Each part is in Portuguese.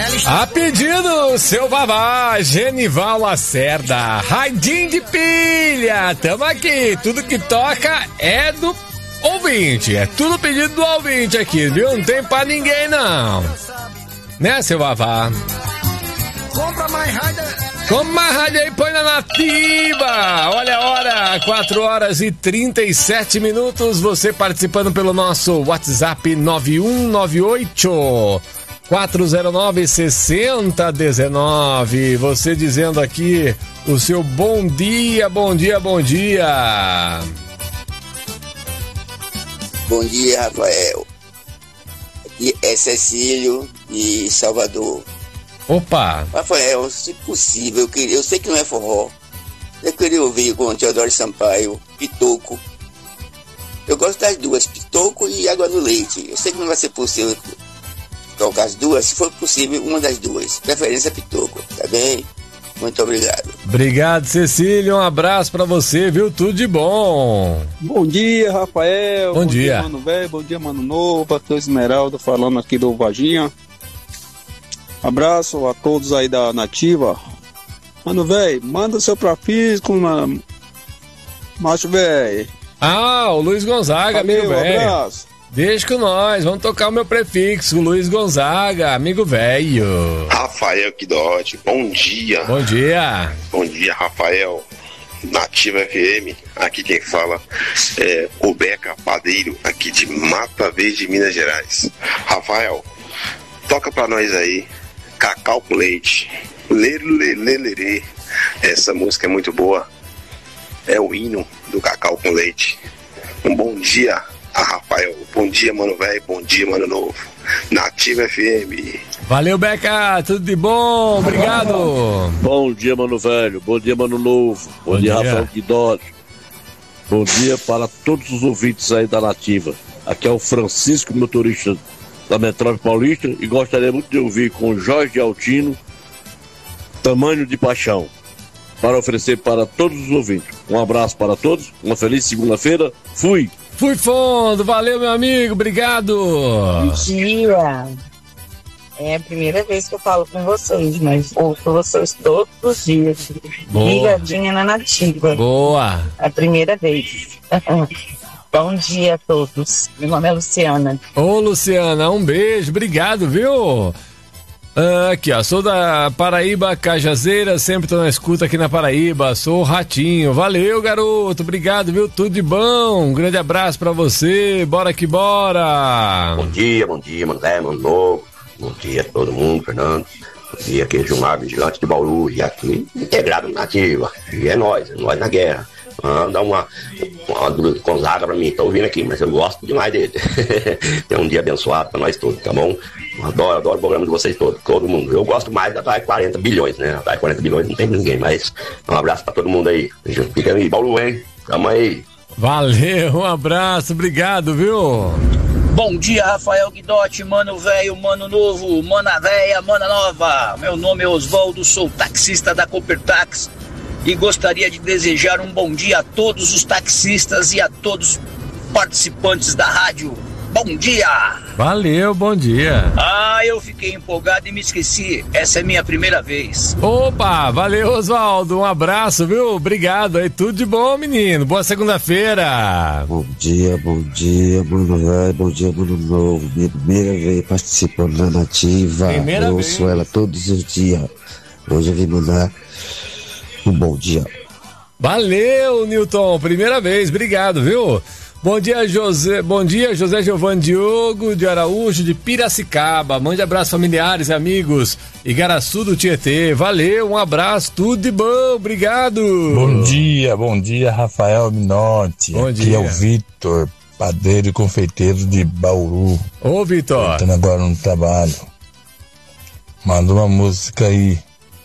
A pedido, seu babá, Genival Lacerda, Radinho de Pilha, tamo aqui, tudo que toca é do ouvinte, é tudo pedido do ouvinte aqui, viu? Não tem pra ninguém não, né, seu babá? Compra mais rádio aí, põe na Nativa. Olha a hora, 4h37, você participando pelo nosso WhatsApp 9198 409-6019. Você dizendo aqui o seu bom dia, bom dia, bom dia. Bom dia, Rafael. Aqui é Cecílio de Salvador. Opa! Rafael, se possível, eu sei que não é forró. Eu queria ouvir com o Teodoro Sampaio, Pitoco. Eu gosto das duas, Pitoco e Água no Leite. Eu sei que não vai ser possível tocar as duas, se for possível, uma das duas. Preferência Pitoco, tá bem? Muito obrigado. Obrigado, Cecília. Um abraço pra você, viu? Tudo de bom. Bom dia, Rafael. Bom dia, Mano Velho. Bom dia, Mano Novo. Pastor Esmeralda falando aqui do Varginha. Abraço a todos aí da Nativa. Mano velho, manda seu prefixo, macho velho. Ah, o Luiz Gonzaga, amigo velho. Abraço. Deixa com nós, vamos tocar o meu prefixo, Luiz Gonzaga, amigo velho. Rafael Quidote, bom dia. Bom dia. Bom dia, Rafael. Nativa FM, aqui quem fala é o Beca Padeiro, aqui de Mata Verde, Minas Gerais. Rafael, toca pra nós aí Cacau com Leite, Lelelelelê. Essa música é muito boa, é o hino do Cacau com Leite. Um bom dia a Rafael, bom dia, mano velho, bom dia, mano novo. Nativa FM. Valeu, Beca, tudo de bom, obrigado. Bom dia, mano velho, bom dia, mano novo, bom dia, Rafael Quidote. Bom dia para todos os ouvintes aí da Nativa. Aqui é o Francisco, motorista da Metrópole Paulista, e gostaria muito de ouvir com Jorge Altino, Tamanho de Paixão, para oferecer para todos os ouvintes. Um abraço para todos, uma feliz segunda-feira. Fui fundo, valeu, meu amigo, obrigado. Bom dia. É a primeira vez que eu falo com vocês, mas ouço vocês todos os dias. Ligadinha na Nativa. Boa. É a primeira vez. Bom dia a todos. Meu nome é Luciana. Ô, Luciana, um beijo, obrigado, viu? Aqui, ó, sou da Paraíba, Cajazeira, sempre tô na escuta aqui na Paraíba, sou o Ratinho. Valeu, garoto, obrigado, viu? Tudo de bom, um grande abraço pra você, bora que bora. Bom dia, mano velho, mano novo. Bom dia a todo mundo, Fernando. Bom dia, aqui é Gilmar, vigilante de Bauru, e aqui integrado na Nativa. E é nós na guerra. Dá uma Gonzaga pra mim, tá ouvindo aqui, mas eu gosto demais dele. Tem um dia abençoado pra nós todos, tá bom? Adoro o programa de vocês todos, todo mundo. Eu gosto mais da Praia 40 bilhões, né? A Praia 40 bilhões não tem ninguém, mas um abraço pra todo mundo aí. Fica aí, Bauru, hein? Tamo aí. Valeu, um abraço, obrigado, viu? Bom dia, Rafael Guidotti, mano velho, mano novo, mana véia, mana nova. Meu nome é Osvaldo, sou taxista da Coopertax e gostaria de desejar um bom dia a todos os taxistas e a todos os participantes da rádio. Bom dia! Valeu, bom dia. Eu fiquei empolgado e me esqueci. Essa é minha primeira vez. Opa, valeu, Osvaldo. Um abraço, viu? Obrigado aí. Tudo de bom, menino. Boa segunda-feira. Bom dia, mano velho. Bom dia, mano novo. Minha primeira vez participando da Nativa. Eu ouço ela todos os dias. Hoje eu vim mandar um bom dia. Valeu, Nilton. Primeira vez. Obrigado, viu? Bom dia, José Giovanni Diogo de Araújo, de Piracicaba. Mande abraços familiares e amigos. Igaraçu do Tietê. Valeu, um abraço, tudo de bom, obrigado. Bom dia, Rafael Minotti. Bom dia. Aqui é o Vitor, padeiro e confeiteiro de Bauru. Ô, Vitor. Estando agora no trabalho. Manda uma música aí,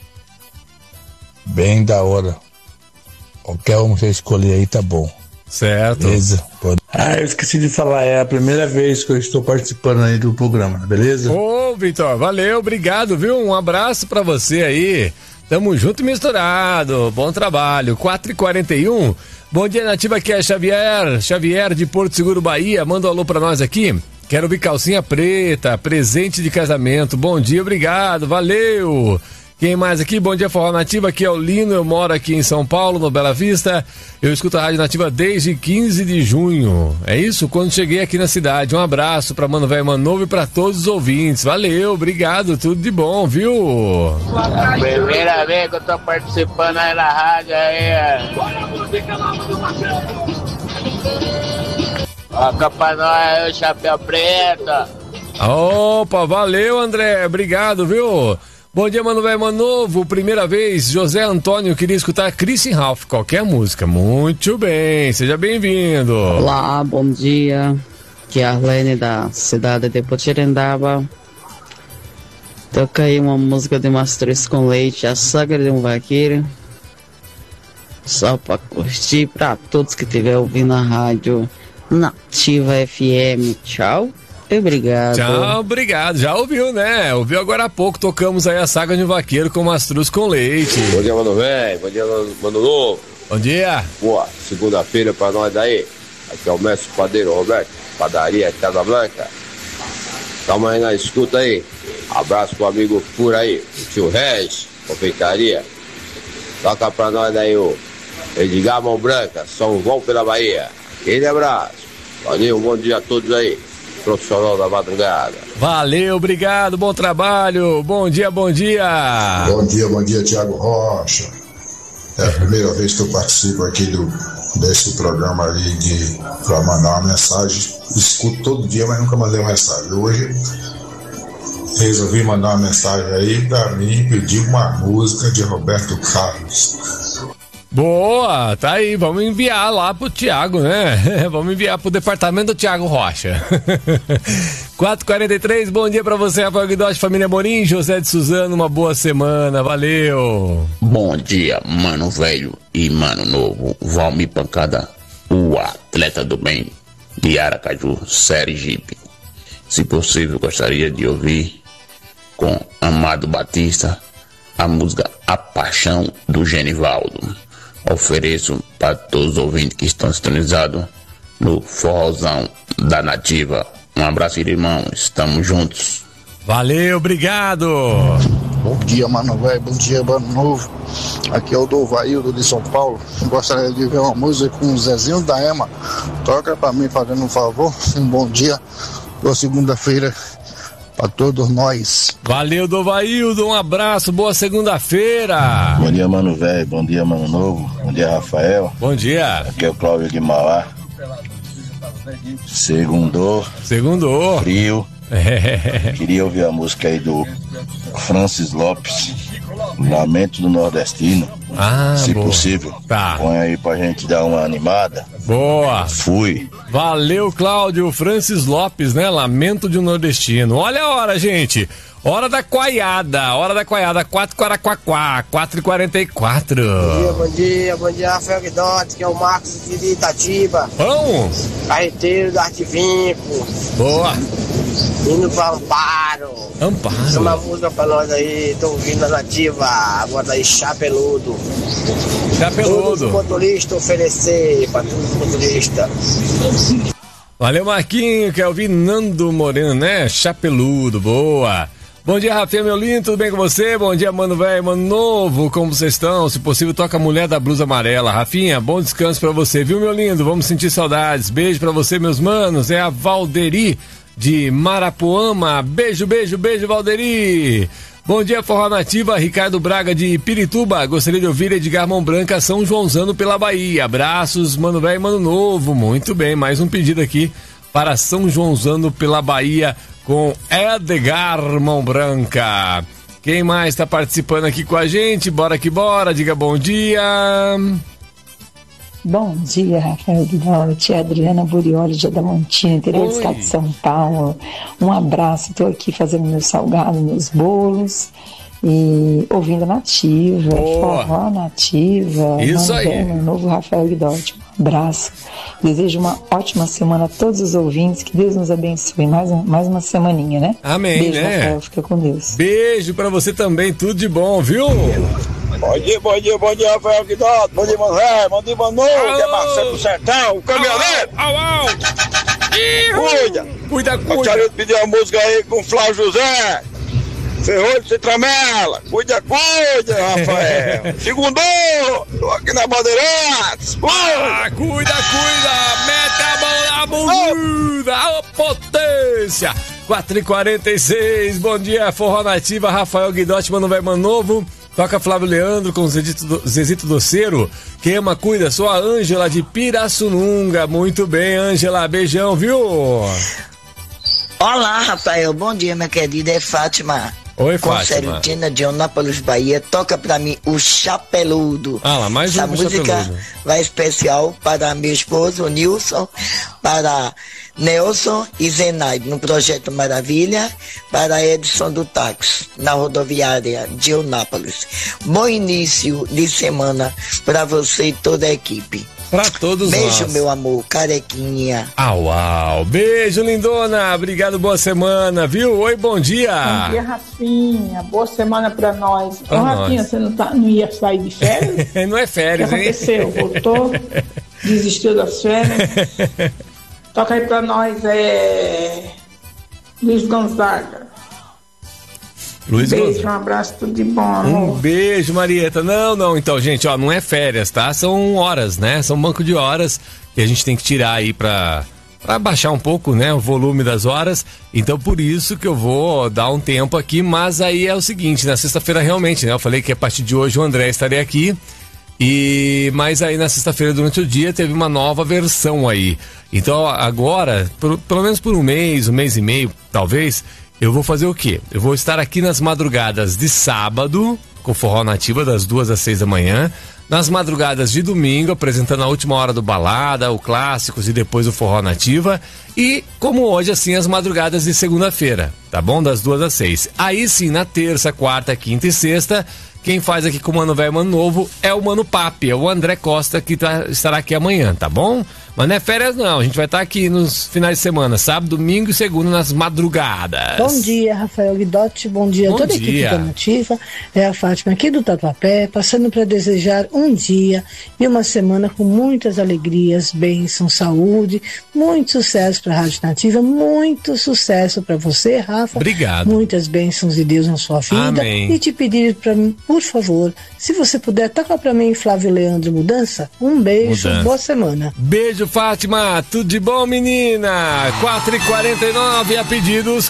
bem da hora. Qualquer um que você escolher aí tá bom. Certo. Beleza? Eu esqueci de falar, é a primeira vez que eu estou participando aí do programa, beleza? Ô, Vitor, valeu, obrigado, viu? Um abraço pra você aí. Tamo junto e misturado. Bom trabalho. 4h41. Bom dia, Nativa, aqui é Xavier de Porto Seguro, Bahia. Manda um alô pra nós aqui. Quero ouvir Calcinha Preta, presente de casamento. Bom dia, obrigado, valeu. Quem mais aqui? Bom dia, Forró Nativa. Aqui é o Lino, eu moro aqui em São Paulo, no Bela Vista. Eu escuto a Rádio Nativa desde 15 de junho. É isso? Quando cheguei aqui na cidade. Um abraço pra Mano Velho, Mano Novo e pra todos os ouvintes. Valeu, obrigado, tudo de bom, viu? Primeira vez que eu tô participando aí na rádio aí. Toca pra nós, Chapéu Preto. Opa, valeu, André, obrigado, viu? Bom dia, Mano Velho, Mano Novo. Primeira vez, José Antônio queria escutar Christian Ralph, qualquer música. Muito bem, seja bem-vindo. Olá, bom dia. Aqui é a Arlene da cidade de Potirendaba. Toca aí uma música de Mastruz com Leite, A Sagra de um Vaqueiro. Só pra curtir, pra todos que estiver ouvindo a rádio Nativa FM. Tchau. Obrigado. Tchau, obrigado. Já ouviu, né? Ouviu agora há pouco. Tocamos aí A Saga de um Vaqueiro com Mastruz com Leite. Bom dia, Mano Velho. Bom dia, Mano Novo. Bom dia. Boa, segunda-feira pra nós daí. Aqui é o mestre padeiro Roberto, padaria Casa Blanca. Tamo aí na escuta aí. Abraço pro amigo Fura aí, o tio Regis, confeitaria. Toca pra nós daí o Edgar Mão Branca, São João pela Bahia. Aquele abraço. Valeu, bom dia a todos aí. Profissional da madrugada. Valeu, obrigado, bom trabalho. Bom dia, bom dia. Bom dia, Thiago Rocha. É a primeira vez que eu participo aqui desse programa aí pra mandar uma mensagem. Escuto todo dia, mas nunca mandei uma mensagem. Hoje resolvi mandar uma mensagem aí pra mim, pedir uma música de Roberto Carlos. Boa, tá aí, vamos enviar lá pro Thiago, né? Vamos enviar pro departamento do Thiago Rocha. 4h43, bom dia pra você, Rafael Guidotti, família Morim, José de Suzano, uma boa semana, valeu. Bom dia, Mano Velho e Mano Novo, Valmir Pancada, o atleta do bem, de Aracaju, Sergipe. Se possível, gostaria de ouvir com Amado Batista a música A Paixão do Genivaldo. Ofereço para todos os ouvintes que estão sintonizados no Forrozão da Nativa. Um abraço, irmão. Estamos juntos. Valeu, obrigado. Bom dia, Mano Velho. Bom dia, Mano Novo. Aqui é o Dovaildo de São Paulo. Gostaria de ver uma música com o Zezinho da Ema. Toca para mim, fazendo um favor. Um bom dia. Boa segunda-feira para todos nós. Valeu, Dovaildo, um abraço, boa segunda-feira. Bom dia, Mano Velho, bom dia, Mano Novo, bom dia, Rafael. Bom dia. Aqui é o Cláudio de Mauá. Segundou. Frio. Queria ouvir a música aí do Francis Lopes, Lamento do Nordestino. Se boa. Possível. Tá. Põe aí pra gente dar uma animada. Boa. Fui. Valeu, Cláudio. Francis Lopes, né? Lamento de um Nordestino. Olha a hora, gente. Hora da coaiada. 4h44, 4h44. Bom dia, Rafael Guidotti, que é o Marcos de Itatiba. Bom. Carreteiro do Arquivinco. Boa. Indo pra Amparo. Essa é uma música pra nós aí, tô ouvindo a Nativa, agora aí, Chapeludo. Todos os motoristas oferecer pra todos os motoristas. Valeu, Marquinho, quer ouvir Nando Moreno, né? Chapeludo, boa. Bom dia, Rafinha, meu lindo, tudo bem com você? Bom dia, Mano Velho, Mano Novo, como vocês estão? Se possível, toca a Mulher da Blusa Amarela. Rafinha, bom descanso pra você, viu, meu lindo? Vamos sentir saudades. Beijo pra você, meus manos. É a Valderi de Marapuama. Beijo, beijo, beijo, Valderi. Bom dia, Forró Nativa, Ricardo Braga de Pirituba. Gostaria de ouvir Edgar Mão Branca, São Joãozano pela Bahia. Abraços, Mano Velho e Mano Novo. Muito bem, mais um pedido aqui para São Joãozano pela Bahia com Edgar Mão Branca. Quem mais está participando aqui com a gente? Bora que bora, diga bom dia. Bom dia, Rafael Guidotti, Adriana Burioli de Adamantina, interior do estado de São Paulo. Um abraço, estou aqui fazendo meu salgado, meus bolos e ouvindo a Nativa, Forró Nativa. Isso aí. Meu novo Rafael Guidotti. Um abraço. Desejo uma ótima semana a todos os ouvintes, que Deus nos abençoe. Mais uma semaninha, né? Amém, beijo, né? Rafael, fica com Deus. Beijo pra você também, tudo de bom, viu? Bom dia, Rafael Guidotti. Bom dia, Mano Velho. Bom dia, Mano Novo. Que é Marcelo do Sertão, o caminhoneiro. Cuida. Gostaria de pedir uma música aí com o Flávio José. Ferrolho de Tramela. Cuida, Rafael. Segundou. Tô aqui na Bandeirantes. Cuida. Mete a mão na bunda. Ô, potência. 4h46. Bom dia, Forró Nativa. Rafael Guidotti, Mano Velho, Mano Novo. Toca Flávio Leandro com Zezito Doceiro. Quem ama, cuida. Sou a Ângela de Pirassununga. Muito bem, Ângela. Beijão, viu? Olá, Rafael. Bom dia, minha querida. É Fátima. Oi, Fátima. Concerutina de Eunápolis, Bahia. Toca pra mim o Chapeludo. Lá, mais um música Chapeludo. Vai especial para meu esposo, o Nilson, para Nelson e Zenaide, no Projeto Maravilha, para Edson do Táxi, na rodoviária de Eunápolis. Bom início de semana para você e toda a equipe. Pra todos nós. Beijo, meu amor, carequinha. Uau. Beijo, lindona. Obrigado, boa semana, viu? Oi, bom dia. Bom dia, Rafinha. Boa semana pra nós. Ô, Rafinha, você não ia sair de férias? Não é férias, hein? O que aconteceu? Voltou? Desistiu das férias? Toca aí pra nós, Luiz Gonzaga. Beijo, um abraço, tudo de bom, amor. Um beijo, Marieta. Não, então, gente, ó, não é férias, tá? São horas, né? São um banco de horas que a gente tem que tirar aí pra baixar um pouco, né, o volume das horas. Então, por isso que eu vou dar um tempo aqui, mas aí é o seguinte, na sexta-feira realmente, né? Eu falei que a partir de hoje o André estaria aqui. Mas aí na sexta-feira durante o dia teve uma nova versão aí. Então agora, pelo menos por um mês e meio, talvez, eu vou fazer o quê? Eu vou estar aqui nas madrugadas de sábado, com Forró Nativa, das 2 às 6 da manhã. Nas madrugadas de domingo, apresentando a última hora do Balada, o Clássicos e depois o Forró Nativa. E, como hoje, assim, as madrugadas de segunda-feira, tá bom? Das 2 às 6. Aí sim, na terça, quarta, quinta e sexta, quem faz aqui com o Mano Velho, Mano Novo é o Mano Papi, é o André Costa, que estará aqui amanhã, tá bom? Mas não é férias não, a gente vai estar aqui nos finais de semana, sábado, domingo e segunda, nas madrugadas. Bom dia, Rafael Guidotti, bom dia a toda a equipe da Nativa. É a Fátima aqui do Tatuapé, passando para desejar um dia e uma semana com muitas alegrias, bênção, saúde, muito sucesso para a Rádio Nativa, muito sucesso para você, Rafa. Obrigado. Muitas bênçãos de Deus na sua vida. Amém. E te pedir para mim, por favor, se você puder, toca para mim Flávio Leandro Mudança. Um beijo, boa semana. Beijo, Fátima, tudo de bom, menina? 4h49, a pedidos